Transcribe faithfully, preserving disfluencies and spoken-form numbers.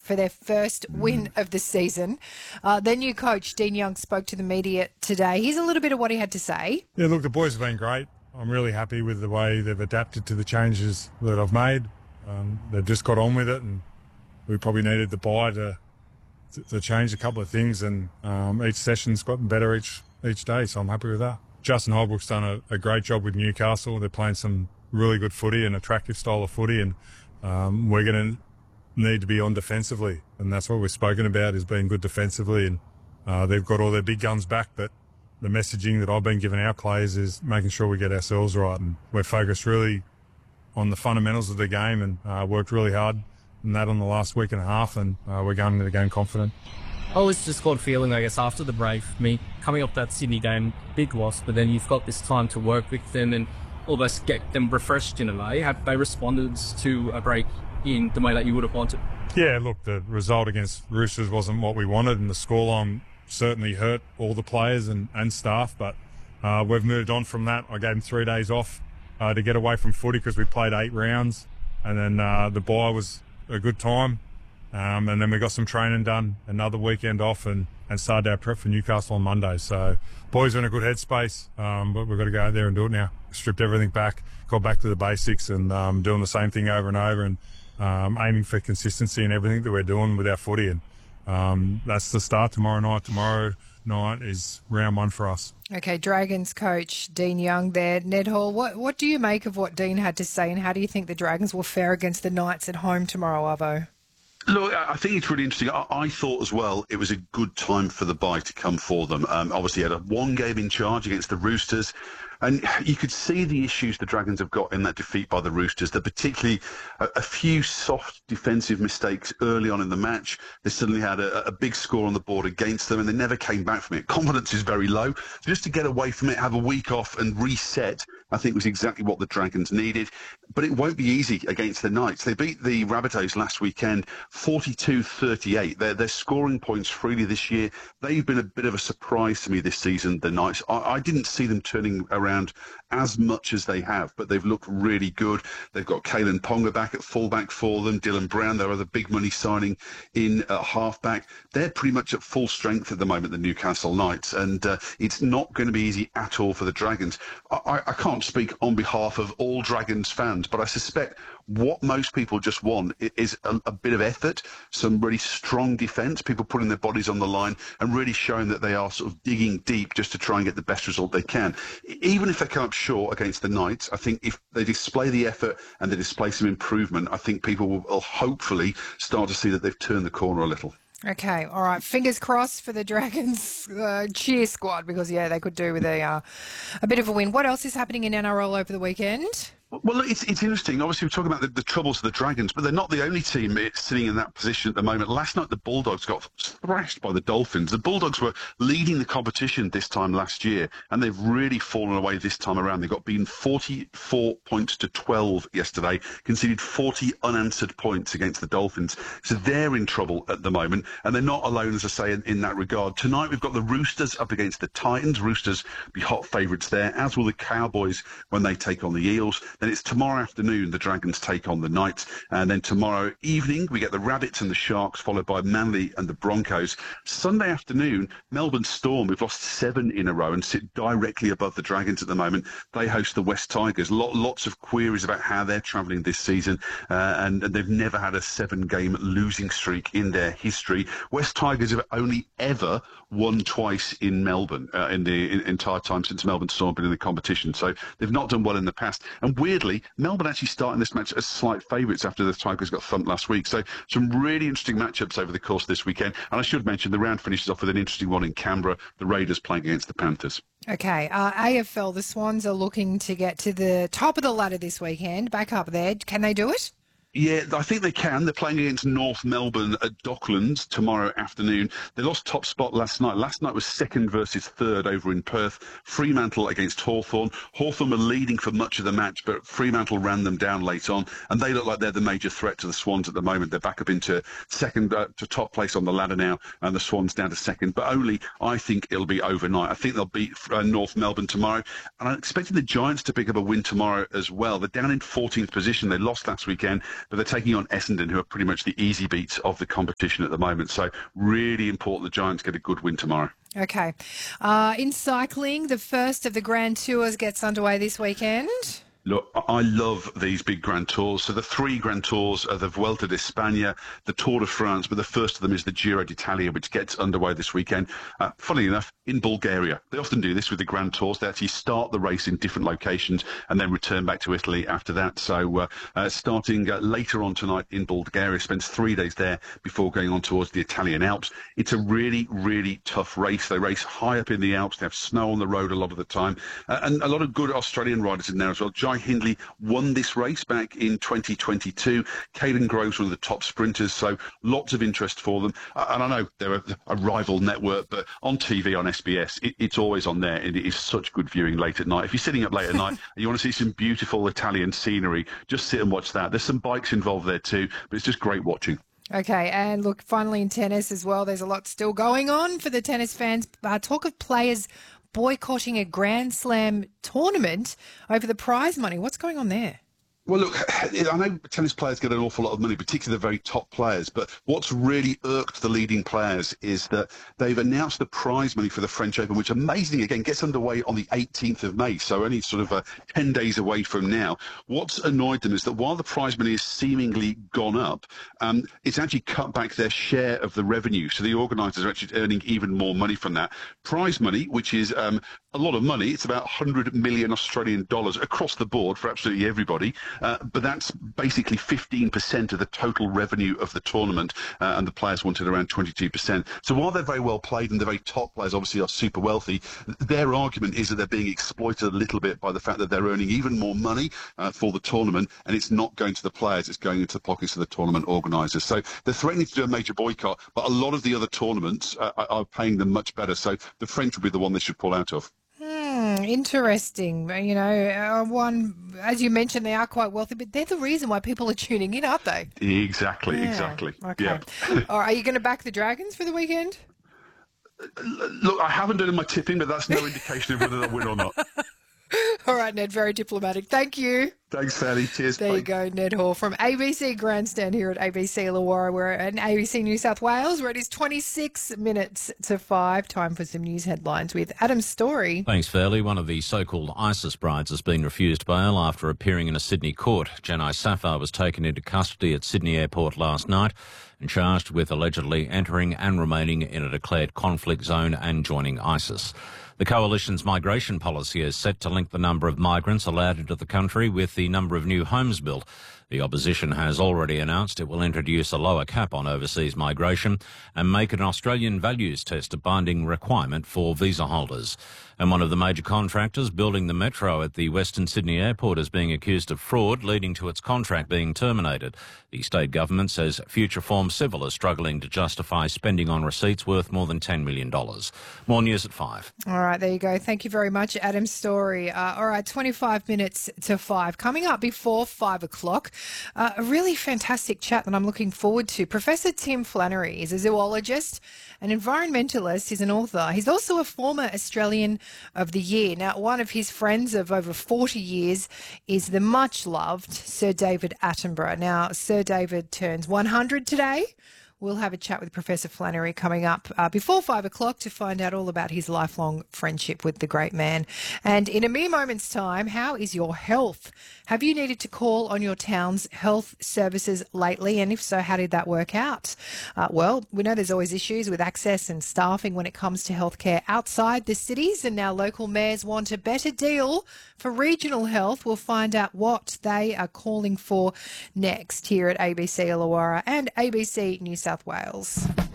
for their first win of the season. Uh, their new coach, Dean Young, spoke to the media today. Here's a little bit of what he had to say. Yeah, look, the boys have been great. I'm really happy with the way they've adapted to the changes that I've made. Um, they've just got on with it, and we probably needed the bye to, to, to change a couple of things, and um, each session's gotten better each each day, so I'm happy with that. Justin Holbrook's done a, a great job with Newcastle. They're playing some really good footy, an attractive style of footy, and um, we're going to need to be on defensively, and that's what we've spoken about, is being good defensively, and uh, they've got all their big guns back, but the messaging that I've been giving our players is making sure we get ourselves right, and we're focused really on the fundamentals of the game, and uh, worked really hard on that on the last week and a half, and uh, we're going into the game confident. How was the squad feeling, I guess, after the break? I mean, coming off that Sydney game, big loss, but then you've got this time to work with them and almost get them refreshed in a way. Have they responded to a break in the way that you would have wanted? Yeah, look, the result against Roosters wasn't what we wanted, and the scoreline certainly hurt all the players and, and staff, but uh, we've moved on from that. I gave them three days off uh, to get away from footy because we played eight rounds, and then uh, the bye was a good time. Um, and then we got some training done, another weekend off, and, and started our prep for Newcastle on Monday. So boys are in a good headspace, um, but we've got to go out there and do it now. Stripped everything back, got back to the basics, and um, doing the same thing over and over, and um, aiming for consistency in everything that we're doing with our footy. And um, that's the start tomorrow night. Tomorrow night is round one for us. Okay, Dragons coach Dean Young there. Ned Hall, what, what do you make of what Dean had to say, and how do you think the Dragons will fare against the Knights at home tomorrow, Arvo? Look, I think it's really interesting. I, I thought as well it was a good time for the bye to come for them. Um, obviously, had a one game in charge against the Roosters, and you could see the issues the Dragons have got in that defeat by the Roosters. That particularly a, a few soft defensive mistakes early on in the match. They suddenly had a, a big score on the board against them, and they never came back from it. Confidence is very low. So just to get away from it, have a week off and reset, I think was exactly what the Dragons needed. But it won't be easy against the Knights. They beat the Rabbitohs last weekend forty-two thirty-eight. They're, they're scoring points freely this year. They've been a bit of a surprise to me this season, the Knights. I, I didn't see them turning around as much as they have, but they've looked really good. They've got Kalen Ponga back at fullback for them. Dylan Brown, their other big money signing, in at halfback. They're pretty much at full strength at the moment, the Newcastle Knights, and uh, it's not going to be easy at all for the Dragons. I, I can't speak on behalf of all Dragons fans, but I suspect what most people just want is a, a bit of effort, some really strong defence, people putting their bodies on the line and really showing that they are sort of digging deep just to try and get the best result they can. Even if they come up short against the Knights, I think if they display the effort and they display some improvement, I think people will, will hopefully start to see that they've turned the corner a little. Okay, all right. Fingers crossed for the Dragons uh, cheer squad, because, yeah, they could do with a, uh, a bit of a win. What else is happening in N R L over the weekend? Well, it's it's interesting. Obviously, we're talking about the, the troubles of the Dragons, but they're not the only team sitting in that position at the moment. Last night, the Bulldogs got thrashed by the Dolphins. The Bulldogs were leading the competition this time last year, and they've really fallen away this time around. They got beaten forty-four points to twelve yesterday, conceded forty unanswered points against the Dolphins. So they're in trouble at the moment, and they're not alone, as I say, in, in that regard. Tonight, we've got the Roosters up against the Titans. Roosters be hot favourites there, as will the Cowboys when they take on the Eels. Then it's tomorrow afternoon the Dragons take on the Knights, and then tomorrow evening we get the Rabbits and the Sharks, followed by Manly and the Broncos. Sunday afternoon, Melbourne Storm, who've lost seven in a row and sit directly above the Dragons at the moment, they host the West Tigers. Lot, lots of queries about how they're travelling this season, uh, and, and they've never had a seven-game losing streak in their history. West Tigers have only ever won twice in Melbourne uh, in the in, entire time since Melbourne Storm been in the competition, so they've not done well in the past. And weirdly, Melbourne actually starting this match as slight favourites after the Tigers got thumped last week. So some really interesting matchups over the course of this weekend. And I should mention the round finishes off with an interesting one in Canberra, the Raiders playing against the Panthers. Okay, uh, A F L, the Swans are looking to get to the top of the ladder this weekend, back up there. Can they do it? Yeah, I think they can. They're playing against North Melbourne at Docklands tomorrow afternoon. They lost top spot last night. Last night was second versus third over in Perth. Fremantle against Hawthorn. Hawthorn were leading for much of the match, but Fremantle ran them down late on, and they look like they're the major threat to the Swans at the moment. They're back up into second, uh, to top place on the ladder now, and the Swans down to second. But only, I think, it'll be overnight. I think they'll beat uh, North Melbourne tomorrow, and I'm expecting the Giants to pick up a win tomorrow as well. They're down in fourteenth position. They lost last weekend. but they're taking on Essendon, who are pretty much the easy beats of the competition at the moment. So really important the Giants get a good win tomorrow. Okay. Uh, in cycling, the first of the Grand Tours gets underway this weekend. Look, I love these big Grand Tours. So the three Grand Tours are the Vuelta de España, the Tour de France, but the first of them is the Giro d'Italia, which gets underway this weekend. Uh, funnily enough, in Bulgaria. They often do this with the Grand Tours. They actually start the race in different locations and then return back to Italy after that. So uh, uh, starting uh, later on tonight in Bulgaria, spends three days there before going on towards the Italian Alps. It's a really, really tough race. They race high up in the Alps. They have snow on the road a lot of the time. Uh, and a lot of good Australian riders in there as well. Jai Hindley won this race back in twenty twenty-two. Caden Groves, one of the top sprinters, so lots of interest for them. Uh, and I know they're a, a rival network, but on T V, on S B S, it, it's always on there, and it is such good viewing late at night. If you're sitting up late at night and you want to see some beautiful Italian scenery, just sit and watch that. There's some bikes involved there too, but it's just great watching. Okay, and look, finally in tennis as well, there's a lot still going on for the tennis fans. Uh, talk of players boycotting a Grand Slam tournament over the prize money. What's going on there? Well, look, I know tennis players get an awful lot of money, particularly the very top players, but what's really irked the leading players is that they've announced the prize money for the French Open, which amazingly, again, gets underway on the eighteenth of May, so only sort of uh, ten days away from now. What's annoyed them is that while the prize money has seemingly gone up, um, it's actually cut back their share of the revenue, so the organisers are actually earning even more money from that. Prize money, which is um, a lot of money, it's about one hundred million Australian dollars across the board for absolutely everybody. Uh, but that's basically fifteen percent of the total revenue of the tournament, uh, and the players wanted around twenty-two percent. So while they're very well played and the very top players obviously are super wealthy, their argument is that they're being exploited a little bit by the fact that they're earning even more money uh, for the tournament, and it's not going to the players, it's going into the pockets of the tournament organisers. So they're threatening to do a major boycott, but a lot of the other tournaments uh, are paying them much better. So the French would be the one they should pull out of. Hmm, interesting. You know, uh, one, as you mentioned, they are quite wealthy, but they're the reason why people are tuning in, aren't they? Exactly, Yeah. exactly. Okay. Yeah. All right, are you going to back the Dragons for the weekend? Look, I haven't done my tipping, but that's no indication of whether they'll win or not. All right, Ned, very diplomatic. Thank you. Thanks, Fanny. Cheers. There Bye. you go, Ned Hall from A B C Grandstand here at A B C Illawarra. We're at A B C New South Wales, where it is twenty-six minutes to five. Time for some news headlines with Adam Story. Thanks, Fairley. One of the so-called ISIS brides has been refused bail after appearing in a Sydney court. Janai Safar was taken into custody at Sydney Airport last night and charged with allegedly entering and remaining in a declared conflict zone and joining ISIS. The Coalition's migration policy is set to link the number of migrants allowed into the country with the number of new homes built. The opposition has already announced it will introduce a lower cap on overseas migration and make an Australian values test a binding requirement for visa holders. And one of the major contractors building the metro at the Western Sydney Airport is being accused of fraud, leading to its contract being terminated. The state government says Future Form Civil is struggling to justify spending on receipts worth more than ten million dollars. More news at five. All right, there you go. Thank you very much, Adam Story. Uh, all right, twenty-five minutes to five. Coming up before five o'clock, uh, a really fantastic chat that I'm looking forward to. Professor Tim Flannery is a zoologist, an environmentalist, he's an author. He's also a former Australian of the Year. Now, one of his friends of over forty years is the much-loved Sir David Attenborough. Now, Sir David turns one hundred today. We'll have a chat with Professor Flannery coming up uh, before five o'clock to find out all about his lifelong friendship with the great man. And in a mere moment's time, how is your health? Have you needed to call on your town's health services lately? And if so, how did that work out? Uh, well, we know there's always issues with access and staffing when it comes to healthcare outside the cities. And now local mayors want a better deal for regional health. We'll find out what they are calling for next here at A B C Illawarra and A B C New South Wales.